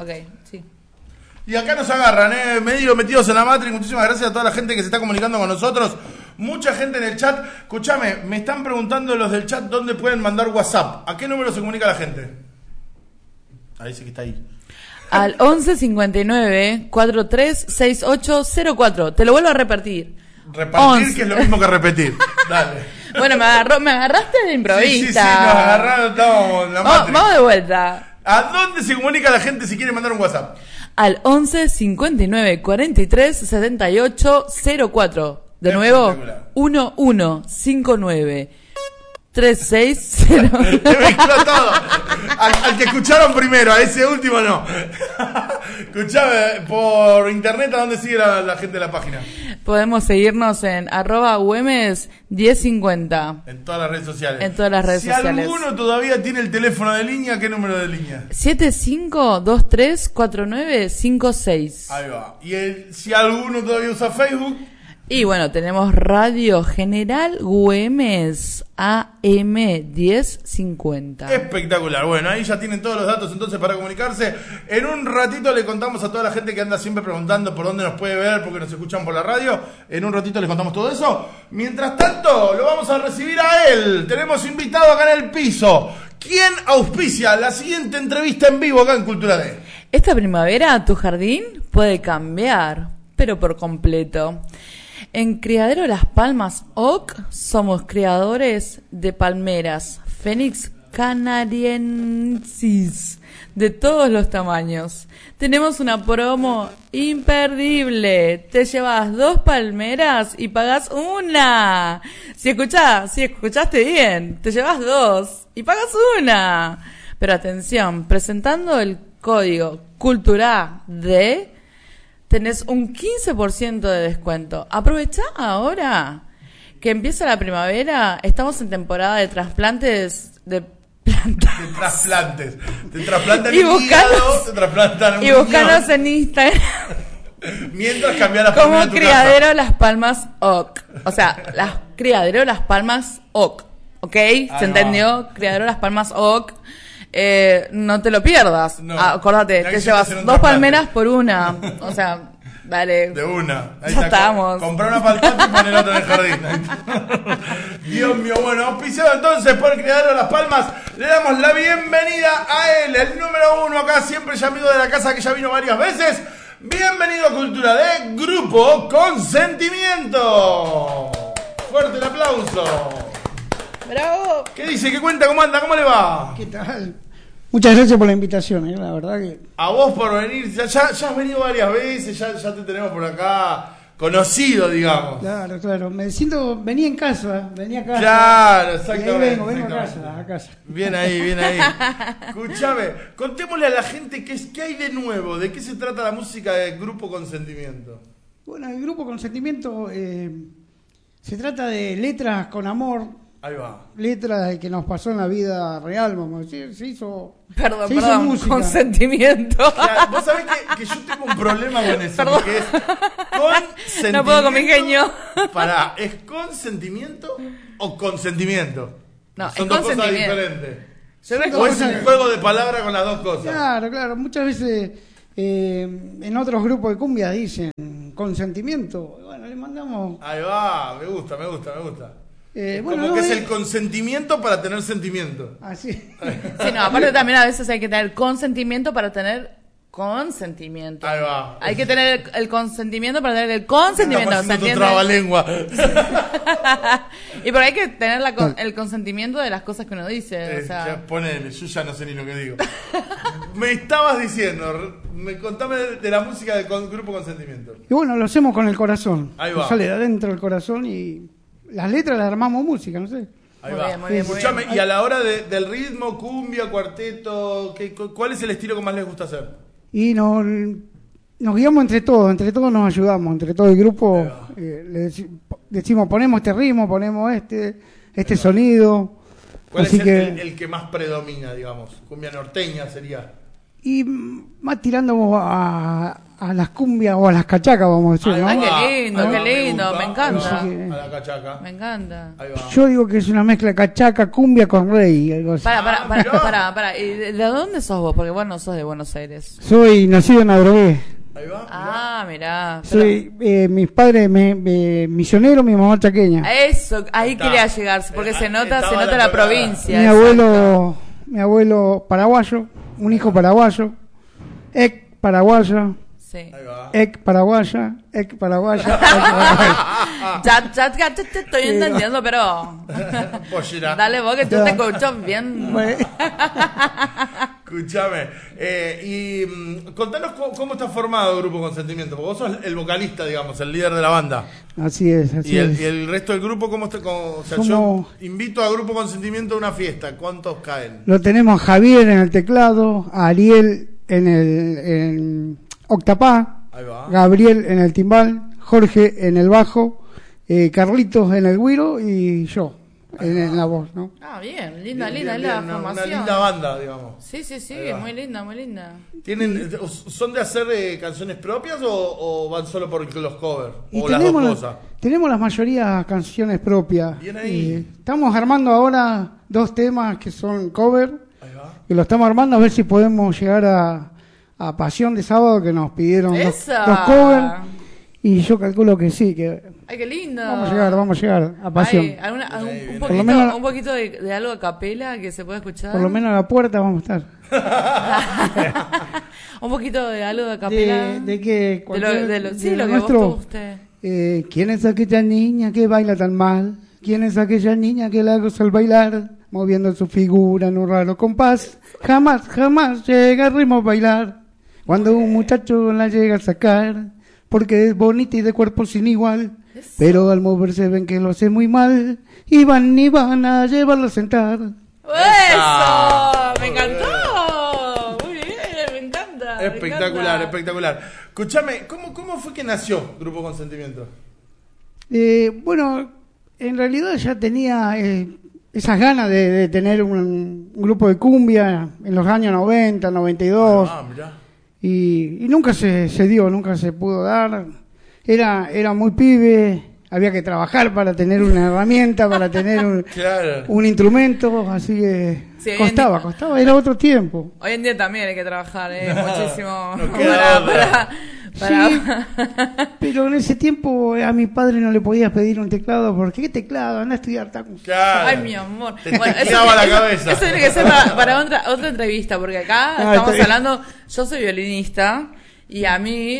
Ok, sí. Y acá nos agarran, medio metidos en la Matrix. Muchísimas gracias a toda la gente que se está comunicando con nosotros. Mucha gente en el chat. Escuchame, me están preguntando los del chat dónde pueden mandar WhatsApp. ¿A qué número se comunica la gente? Ahí sí que está ahí. Al 11 59 43 6804. Te lo vuelvo a repetir. Repartir, 11. que es lo mismo que repetir. Dale. Bueno, me agarraste de improvista. Sí, nos agarraron, estábamos en la Matrix. Vamos de vuelta. ¿A dónde se comunica la gente si quiere mandar un WhatsApp? Al 11 59 43 78 04. De nuevo, 1159 360. Te mezcló todo. Al que escucharon primero, a ese último no. Escuchame, por internet, ¿a dónde sigue la gente de la página? Podemos seguirnos en @UEMES1050. En todas las redes sociales. En todas las redes sociales. Si alguno todavía tiene el teléfono de línea, ¿qué número de línea? 75234956. Ahí va. Y si alguno todavía usa Facebook. Y bueno, tenemos Radio General Güemes AM1050. Espectacular. Bueno, ahí ya tienen todos los datos entonces para comunicarse. En un ratito le contamos a toda la gente que anda siempre preguntando por dónde nos puede ver porque nos escuchan por la radio. En un ratito les contamos todo eso. Mientras tanto, lo vamos a recibir a él. Tenemos invitado acá en el piso. ¿Quién auspicia la siguiente entrevista en vivo acá en Cultura D? Esta primavera tu jardín puede cambiar, pero por completo. En Criadero Las Palmas OC somos criadores de palmeras Fénix canariensis de todos los tamaños. Tenemos una promo imperdible. Te llevas 2 palmeras y pagás una. Si escuchaste bien, te llevas 2 y pagas una. Pero atención, presentando el código CULTURAD, tenés un 15% de descuento. Aprovechá ahora que empieza la primavera. Estamos en temporada de trasplantes de plantas. De trasplantes. Te trasplantan Y el hígado, te trasplantan un y buscanos riñón. en Instagram Mientras cambiar la como palmera de tu Criadero casa. Las Palmas OC. O sea, Criadero Las Palmas OC. ¿Ok? ¿Se entendió? Criadero Las Palmas OC. No te lo pierdas. No. Acordate, Ya te quisiste llevas hacer un 2 trasplante. palmeras por una. O sea, dale. De una. Ahí Ya está. estamos. Comprar una palpata y poner otra en el jardín. Dios mío, bueno, auspiciado entonces por el Criadero Las Palmas. Le damos la bienvenida a él, el número 1 acá, siempre ya amigo de la casa que ya vino varias veces. Bienvenido a Cultura D, Grupo Consentimiento. Fuerte el aplauso. ¡Bravo! ¿Qué dice? ¿Qué cuenta? ¿Cómo anda? ¿Cómo le va? ¿Qué tal? Muchas gracias por la invitación, la verdad que... A vos por venir, ya has venido varias veces, ya te tenemos por acá conocido, digamos. Claro, me siento... venía a casa. Claro, Y exactamente. ahí vengo exactamente. a casa. Bien ahí. Escúchame, contémosle a la gente qué hay de nuevo, de qué se trata la música del Grupo Consentimiento. Bueno, el Grupo Consentimiento se trata de letras con amor, Ahí va. letras que nos pasó en la vida real, vamos a decir, se hizo Perdón, música. consentimiento. O sea, vos sabés que yo tengo un problema con eso, Perdón. porque es consentimiento. No puedo con mi genio. Pará, ¿es consentimiento o consentimiento? No, Son es dos cosas consentimiento. diferentes. Yo creo que O es cosas- un juego de palabras con las dos cosas. Claro, muchas veces en otros grupos de cumbia dicen consentimiento. Bueno, le mandamos... Ahí va, me gusta. bueno, Como que no, es el consentimiento para tener sentimiento. así. Sí, no, aparte también a veces hay que tener consentimiento para tener consentimiento. Ahí va. Hay que tener el consentimiento para tener el consentimiento, ¿se Estamos haciendo entiende? trabalengua. Y pero hay que tener el consentimiento de las cosas que uno dice, o sea... Ya ponele, yo ya no sé ni lo que digo. Me estabas diciendo, contame de la música del Grupo Consentimiento. Y bueno, lo hacemos con el corazón. Ahí va. Nos sale de adentro del corazón y las letras las armamos música, no sé. Ahí Muy va. bien, muy bien, muy Escuchame, bien. y a la hora del ritmo, cumbia, cuarteto, ¿cuál es el estilo que más les gusta hacer? Y nos guiamos entre todos nos ayudamos, entre todo el grupo. Le decimos, ponemos este ritmo, ponemos este sonido. ¿Cuál Así es que el que más predomina, digamos? Cumbia norteña sería. Y más tirando a las cumbias o a las cachacas, vamos a decir, ¿no? Ay, qué lindo, Ahí va, qué lindo, gusta. me encanta. Así que- A la cachaca. Me encanta. Ahí va. Yo digo que es una mezcla de cachaca, cumbia con rey, algo así. Para. ¿Y de dónde sos vos? Porque vos no sos de Buenos Aires. Soy nacido en Adrogué. Ahí va. Ah, mirá. Soy mis padres misioneros, mi mamá chaqueña. Eso, ahí Está. quería llegar, porque se nota Estaba la la provincia. Mi exacto. abuelo paraguayo, un hijo paraguayo, ex paraguaya, Sí. Ahí va. ex paraguaya, ex paraguaya. Ya te estoy entendiendo, pero Pollera. dale vos que tú te escuchas bien. Escuchame. Contanos cómo está formado el Grupo Consentimiento. Porque vos sos el vocalista, digamos, el líder de la banda. Así es, así Y es. el resto del grupo, ¿cómo está? O sea, Somos- yo invito a Grupo Consentimiento a una fiesta. ¿Cuántos caen? Lo tenemos a Javier en el teclado, a Ariel en octapá, Ahí va. Gabriel en el timbal, Jorge en el bajo, Carlitos en el güiro y yo en la voz, ¿no? Ah, bien, linda, Bien, linda, bien, linda bien, la una formación. linda banda, digamos. Sí, Ahí va. muy linda, muy linda. ¿Son de hacer canciones propias o van solo por los covers? Y ¿O las dos cosas? tenemos la mayoría canciones propias. Bien ahí. Estamos armando ahora 2 temas que son cover, Ahí va. que lo estamos armando a ver si podemos llegar a Pasión de Sábado, que nos pidieron ¡Esa! dos covers. Y yo calculo que sí, que Ay, qué lindo. vamos a llegar a Pasión. Ay, Bien, Por lo menos- un poquito de algo a capela que se pueda escuchar. Por lo menos a la puerta vamos a estar. Un poquito de algo de capela. De que Sí, de lo que nuestro, vos usted. ¿Quién es aquella niña que baila tan mal? ¿Quién es aquella niña que la goza al bailar? Moviendo su figura en un raro compás. Jamás, jamás llega al ritmo a bailar. Cuando un muchacho la llega a sacar, porque es bonita y de cuerpo sin igual. Eso. Pero al moverse ven que lo hace muy mal. Y van a llevarlo a sentar. ¡Eso! ¡Me encantó! Muy bien, me encanta. me Espectacular, encanta. espectacular. Escuchame, ¿cómo fue que nació Grupo Consentimiento? Bueno, en realidad ya tenía esas ganas de tener un grupo de cumbia en los años 90, 92. Ah, mirá. Y nunca se dio, nunca se pudo dar. Era muy pibe, había que trabajar para tener una herramienta, para tener Claro. un instrumento, así que Sí, costaba, era otro tiempo. Hoy en día también hay que trabajar, muchísimo. No queda otra. Sí, pero en ese tiempo a mi padre no le podías pedir un teclado, porque ¿qué teclado? Anda a estudiar tacos. Claro. Ay, mi amor. Te tiraba la cabeza. Eso tiene que ser para otra entrevista, porque acá Ah, estamos está bien. hablando. Yo soy violinista y a mí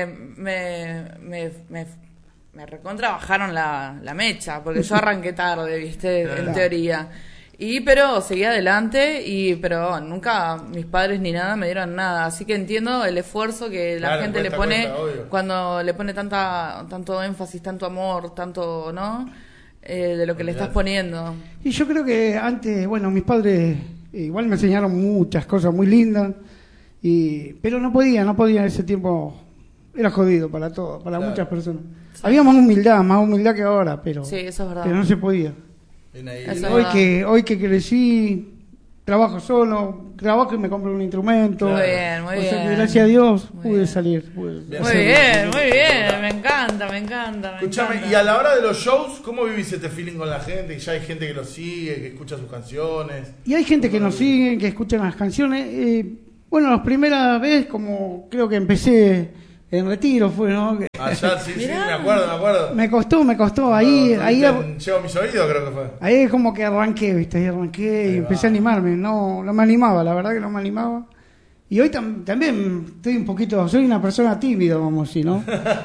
me recontra bajaron la mecha, porque yo arranqué tarde, ¿viste? En Claro. teoría. Pero seguí adelante, pero nunca mis padres ni nada me dieron nada. Así que entiendo el esfuerzo que la Claro, gente le cuesta, pone cuesta, obvio. cuando le pone tanto énfasis, tanto amor, tanto, ¿no? De lo que le estás poniendo. Y yo creo que antes, bueno, mis padres igual me enseñaron muchas cosas muy lindas, pero no podía en ese tiempo, era jodido para todos, para Claro. muchas personas. Había más humildad que ahora, pero, Sí, eso es verdad. pero no se podía. Bien ahí. Eso es Hoy verdad. hoy que crecí, trabajo solo, trabajo y me compro un instrumento. Muy bien, muy O sea que bien. gracias a Dios Muy pude bien. salir. Bien. Muy bien, muy bien. Me encanta, me encanta. Escuchame, y a la hora de los shows, ¿cómo vivís este feeling con la gente? Que ya hay gente que lo sigue, que escucha sus canciones. Y hay gente que nos sigue, que escuchan las canciones. Bueno, las primeras veces, como creo que empecé en Retiro, fue, ¿no? Que Allá, sí, Mirá. me acuerdo. me costó. Ahí Llevo mis oídos, creo que fue. es como que arranqué, ¿viste? Ahí arranqué y Ahí empecé a animarme. No me animaba, la verdad que no me animaba. Y hoy también estoy un poquito, soy una persona tímida, vamos a decir, ¿no?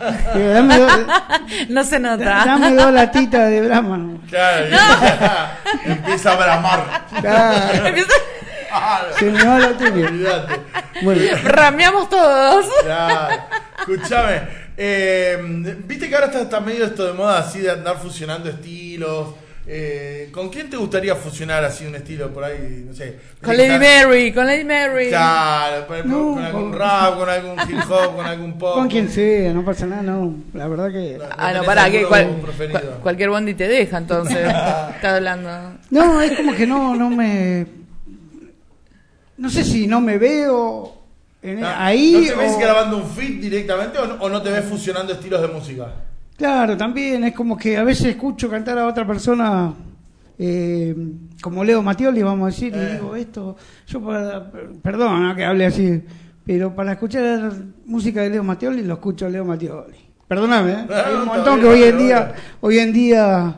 No se nota. Dame 2 latitas de Brahma, ¿no? Claro, empieza a bramar. Claro, se me va la tibia. Olvídate. Bueno, Rameamos todos. Claro. Escuchame, viste que ahora está medio esto de moda así de andar fusionando estilos. ¿Con quién te gustaría fusionar así un estilo por ahí? No sé. Con Lady Mary, con Lady Mary. Claro, No, con algún con- rap, con algún hip hop, con algún pop. con quien sea, no pasa nada, no. La verdad que... Ah, no, tenés pará, que alguno preferido? cualquier bondi te deja, entonces. Estás hablando. No, es como que no me... No sé si no me veo Ahí. ¿No te ves grabando un feat directamente o no te ves fusionando estilos de música? Claro, también es como que a veces escucho cantar a otra persona, como Leo Mattioli, vamos a decir, y digo esto, perdón, ¿no?, que hable así, pero para escuchar música de Leo Mattioli lo escucho a Leo Mattioli. Perdóname, hay un montón que hoy en día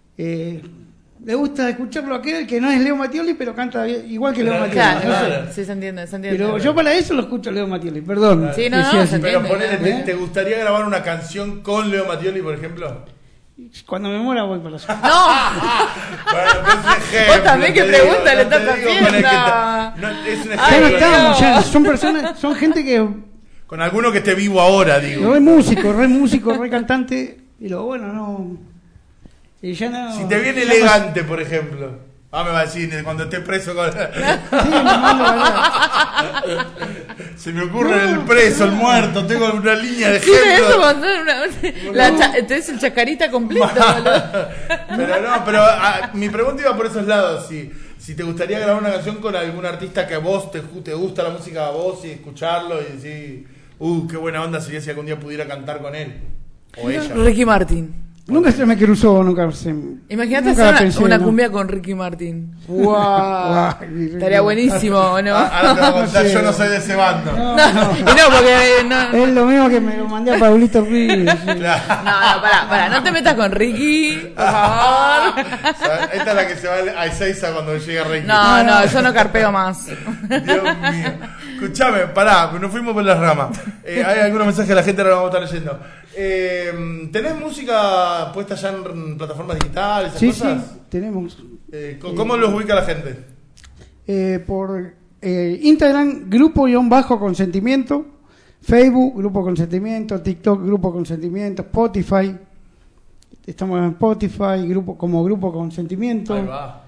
le gusta escucharlo a aquel que no es Leo Mattioli, pero canta igual que Leo Mattioli. Claro, No sé. claro, sí, se entiende. Pero yo para eso lo escucho a Leo Mattioli, perdón. Sí, no, Decía se así. Pero entiende. ponele, ¿te gustaría grabar una canción con Leo Mattioli, por ejemplo? Cuando me muera voy para allá. ¡No! Bueno, pues un ejemplo. Vos también, ¿qué te pregunta le no te estás digo con el que haciendo? es un Ay, Ya no ejemplo. estamos, Dios. ya son gente que Con alguno que esté vivo ahora, digo. re músico, re cantante, pero bueno, no. Y ya no. Si te viene ya elegante, por ejemplo. Me va a decir cuando esté preso con... Sí, me mando a Se me ocurre el preso, el muerto, tengo una línea de Sí, eso ejemplo. cuando tenés el chacarita completo, boludo. Pero mi pregunta iba por esos lados. Si te gustaría grabar una canción con algún artista que a vos te gusta la música a vos y escucharlo y decir, qué buena onda sería si algún día pudiera cantar con él. O ella. Ricky Martin. Nunca se me cruzó, Imagínate nunca la hacer pensé, una ¿no? cumbia con Ricky Martin. ¡Wow! Estaría buenísimo, ¿no? Ahora te voy a contar, No sé. yo no soy de ese bando. No, y no, porque no. Es lo mismo que me lo mandé a Pablito Ruiz. Sí. Claro. No, pará, no te metas con Ricky, por favor. Esta es la que se va a Ezeiza cuando llega Ricky. No, yo no carpeo más. Dios mío. Escuchame, pará, nos fuimos por las ramas. Hay algunos mensajes de la gente, ahora lo vamos a estar leyendo. ¿Tenés música puesta ya en plataformas digitales? Sí, cosas? sí, tenemos. ¿Cómo los ubica la gente? Por Instagram, grupo-consentimiento, Facebook, Grupo Consentimiento, TikTok, Grupo Consentimiento, Spotify. Estamos en Spotify, como Grupo Consentimiento. Ahí va.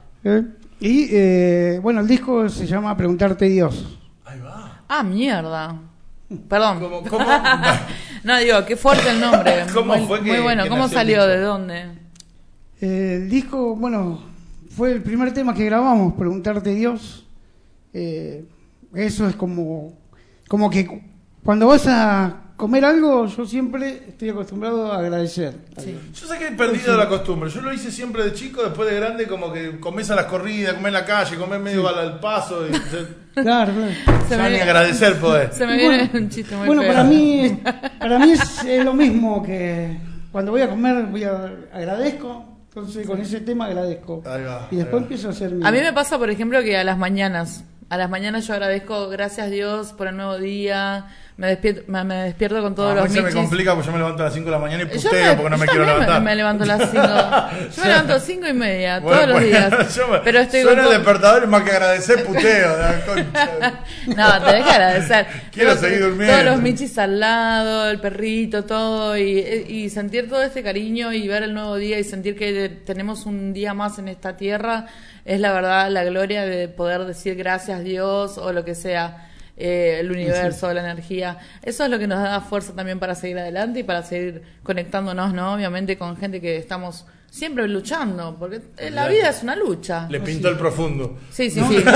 Y bueno, el disco se llama Preguntarte Dios. Ahí va. Ah, mierda. Perdón. ¿Cómo? No, digo, qué fuerte el nombre. ¿Cómo muy, fue que- muy bueno. que ¿Cómo nació el salió? disco? ¿De dónde? El disco, bueno, fue el primer tema que grabamos, Preguntarte Dios. Eso es como que cuando vas a comer algo, yo siempre estoy acostumbrado a agradecer. Sí. Yo sé que he perdido la costumbre. Yo lo hice siempre de chico, después de grande, como que comés a las corridas, comés en la calle, comés medio al paso. Y, Claro. Se ya me- ni agradecer podés. Se me viene un chiste muy Bueno, feo. para mí es lo mismo que cuando voy a comer, agradezco. Entonces con ese tema agradezco. Ahí va, Y ahí después va. empiezo a hacer A mí me pasa, por ejemplo, que a las mañanas yo agradezco, gracias Dios por el nuevo día, me despierto con todos A los mí se me michis. complica porque yo me levanto a las 5 de la mañana y Yo puteo porque no me yo quiero también levantar. me levanto a las 5. Yo me levanto a 5:30 Bueno, todos los días. Pero estoy suena con el despertador y más que agradecer, puteo. De la concha. No, tenés que agradecer. Quiero Todos- seguir durmiendo. Todos los michis al lado, el perrito, todo, y sentir todo este cariño y ver el nuevo día y sentir que tenemos un día más en esta tierra, es la verdad la gloria de poder decir gracias Dios o lo que sea. El universo, la energía, eso es lo que nos da fuerza también para seguir adelante y para seguir conectándonos, ¿no? Obviamente con gente que estamos siempre luchando, porque la vida es una lucha. Le pintó el profundo. Sí, sí, ¿No? sí.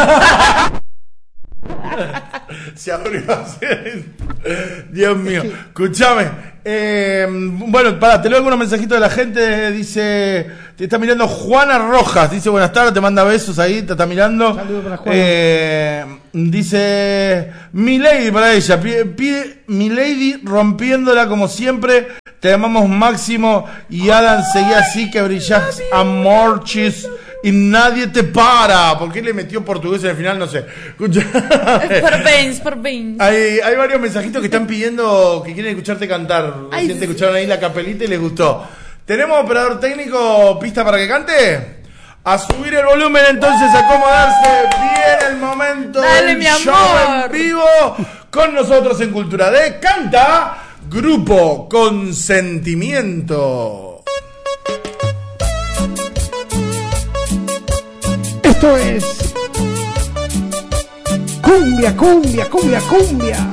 Se abrió así. Dios mío. Escuchame. Bueno, te leo algunos mensajitos de la gente. Dice, te está mirando Juana Rojas. Dice, buenas tardes, te manda besos ahí, te está mirando. Saludos para Juana. Dice, Milady para ella. Milady rompiéndola como siempre. Te amamos máximo. Y Adam, seguí así que brillás amorchis. Y nadie te para. ¿Por qué le metió portugués en el final? No sé. Escucha. Por Beans. Hay varios mensajitos que están pidiendo que quieren escucharte cantar. Ay, Recién te sí. escucharon ahí la capelita y les gustó. ¿Tenemos operador técnico pista para que cante? A subir el volumen entonces, a acomodarse. Viene el momento Dale, del mi show amor. en vivo con nosotros en Cultura D. Canta Grupo Consentimiento. Esto es cumbia, cumbia, cumbia, cumbia.